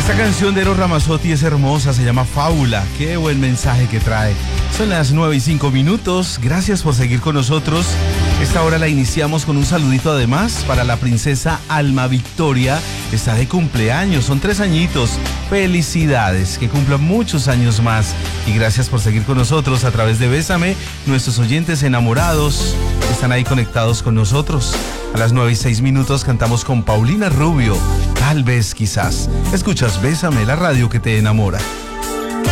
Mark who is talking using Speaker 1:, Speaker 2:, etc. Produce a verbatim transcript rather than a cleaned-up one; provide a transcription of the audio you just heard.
Speaker 1: Esta canción de Eros Ramazzotti es hermosa, se llama Fábula. Qué buen mensaje que trae. Son las nueve y cinco minutos. Gracias por seguir con nosotros. Esta hora la iniciamos con un saludito además para la princesa Alma Victoria. Está de cumpleaños, son tres añitos. Felicidades, que cumplan muchos años más. Y gracias por seguir con nosotros a través de Bésame. Nuestros oyentes enamorados están ahí conectados con nosotros. A las nueve y seis minutos cantamos con Paulina Rubio. Tal vez, quizás. Escuchas Bésame, la radio que te enamora.